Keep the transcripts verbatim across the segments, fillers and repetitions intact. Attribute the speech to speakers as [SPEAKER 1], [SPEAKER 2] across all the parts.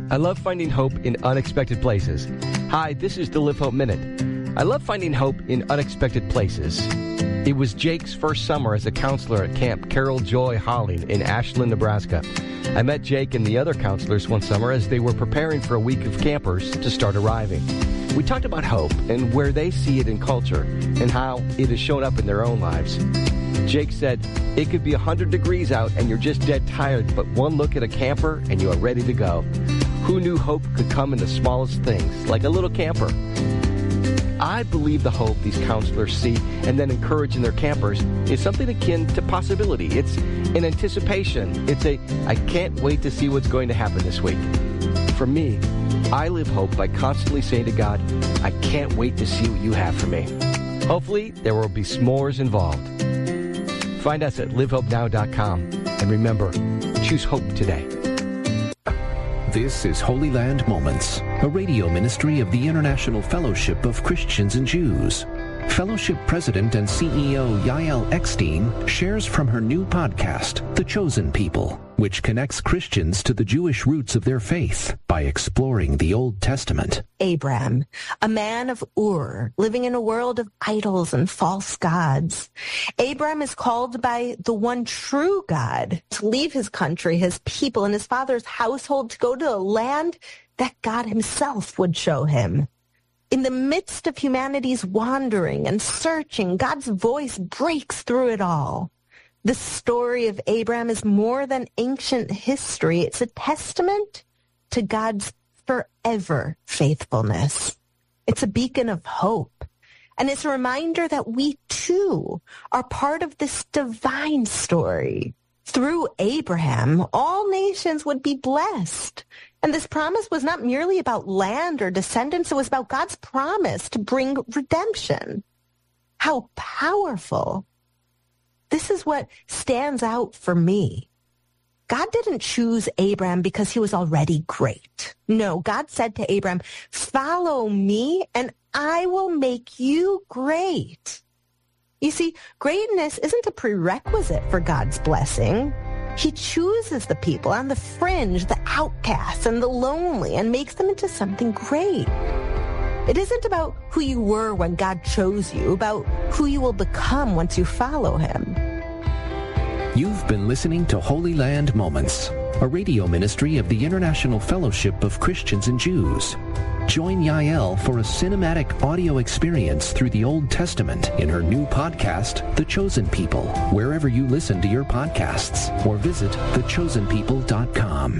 [SPEAKER 1] I love finding hope in unexpected places. Hi, this is the Live Hope Minute. I love finding hope in unexpected places. It was Jake's first summer as a counselor at Camp Carol Joy Holling in Ashland, Nebraska. I met Jake and the other counselors one summer as they were preparing for a week of campers to start arriving. We talked about hope and where they see it in culture and how it has shown up in their own lives. Jake said, it could be one hundred degrees out and you're just dead tired, but one look at a camper and you are ready to go. Who knew hope could come in the smallest things, like a little camper? I believe the hope these counselors see and then encourage in their campers is something akin to possibility. It's an anticipation. It's a, I can't wait to see what's going to happen this week. For me, I live hope by constantly saying to God, I can't wait to see what you have for me. Hopefully, there will be s'mores involved. Find us at live hope now dot com. And remember, choose hope today.
[SPEAKER 2] This is Holy Land Moments, a radio ministry of the International Fellowship of Christians and Jews. Fellowship President and C E O Yael Eckstein shares from her new podcast, The Chosen People, which connects Christians to the Jewish roots of their faith by exploring the Old Testament.
[SPEAKER 3] Abram, a man of Ur, living in a world of idols and false gods. Abram is called by the one true God to leave his country, his people, and his father's household to go to a land that God himself would show him. In the midst of humanity's wandering and searching, God's voice breaks through it all. The story of Abram is more than ancient history. It's a testament to God's forever faithfulness. It's a beacon of hope. And it's a reminder that we, too, are part of this divine story. Through Abraham, all nations would be blessed. And this promise was not merely about land or descendants. It was about God's promise to bring redemption. How powerful. This is what stands out for me. God didn't choose Abram because he was already great. No, God said to Abram, follow me and I will make you great. You see, greatness isn't a prerequisite for God's blessing. He chooses the people on the fringe, the outcasts, and the lonely, and makes them into something great. It isn't about who you were when God chose you, about who you will become once you follow him.
[SPEAKER 2] You've been listening to Holy Land Moments, a radio ministry of the International Fellowship of Christians and Jews. Join Yael for a cinematic audio experience through the Old Testament in her new podcast, The Chosen People, wherever you listen to your podcasts, or visit the chosen people dot com.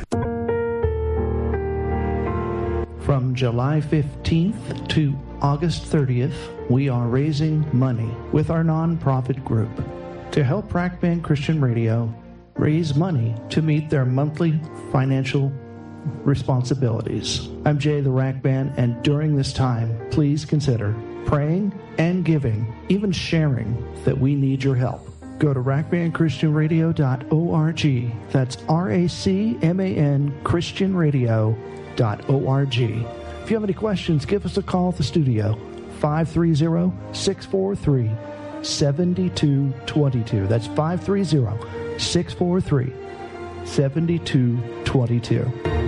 [SPEAKER 4] From July fifteenth to August thirtieth, we are raising money with our nonprofit group to help Rack Band Christian Radio raise money to meet their monthly financial responsibilities. I'm Jay the Rack Band, and during this time, please consider praying and giving, even sharing, that we need your help. Go to rack band christian radio dot org. That's R A C M A N Christian Radio dot org. If you have any questions, give us a call at the studio, five three zero, six four three, seven two two two. That's five three zero, six four three, seven two two two.